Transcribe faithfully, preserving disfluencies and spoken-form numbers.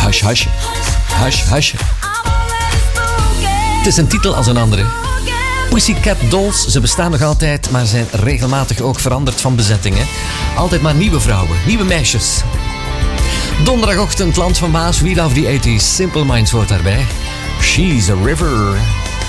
Hush, hush. Hush, hush. Het is een titel als een andere. Pussycat Dolls, ze bestaan nog altijd, maar zijn regelmatig ook veranderd van bezettingen. Altijd maar nieuwe vrouwen, nieuwe meisjes. Donderdagochtend, Land van Maas, We Love the eighties. Simple Minds hoort daarbij. She's a River.